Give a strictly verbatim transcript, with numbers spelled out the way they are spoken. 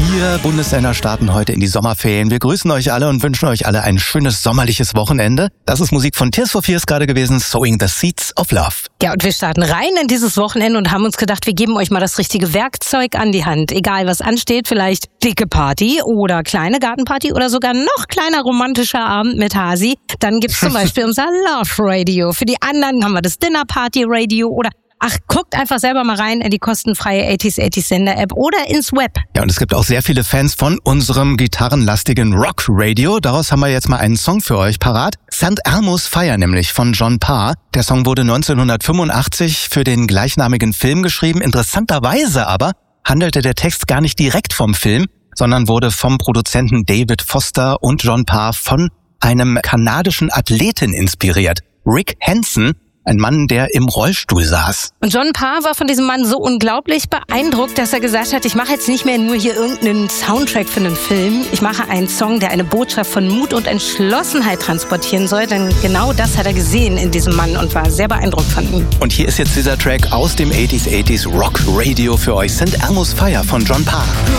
Vier Bundesländer starten heute in die Sommerferien. Wir grüßen euch alle und wünschen euch alle ein schönes sommerliches Wochenende. Das ist Musik von Tears for Fears gerade gewesen, Sowing the Seeds of Love. Ja, und wir starten rein in dieses Wochenende und haben uns gedacht, wir geben euch mal das richtige Werkzeug an die Hand. Egal, was ansteht, vielleicht dicke Party oder kleine Gartenparty oder sogar noch kleiner romantischer Abend mit Hasi. Dann gibt's zum Beispiel unser Love Radio. Für die anderen haben wir das Dinner Party Radio oder ach, guckt einfach selber mal rein in die kostenfreie achtziger achtziger Sender App oder ins Web. Ja, und es gibt auch sehr viele Fans von unserem gitarrenlastigen Rock Radio. Daraus haben wir jetzt mal einen Song für euch parat. Saint Elmo's Fire nämlich von John Parr. Der Song wurde neunzehnhundertfünfundachtzig für den gleichnamigen Film geschrieben. Interessanterweise aber handelte der Text gar nicht direkt vom Film, sondern wurde vom Produzenten David Foster und John Parr von einem kanadischen Athleten inspiriert. Rick Hansen. Ein Mann, der im Rollstuhl saß. Und John Parr war von diesem Mann so unglaublich beeindruckt, dass er gesagt hat, ich mache jetzt nicht mehr nur hier irgendeinen Soundtrack für einen Film. Ich mache einen Song, der eine Botschaft von Mut und Entschlossenheit transportieren soll. Denn genau das hat er gesehen in diesem Mann und war sehr beeindruckt von ihm. Und hier ist jetzt dieser Track aus dem achtziger achtziger Rock Radio für euch. Saint Elmo's Fire von John Parr.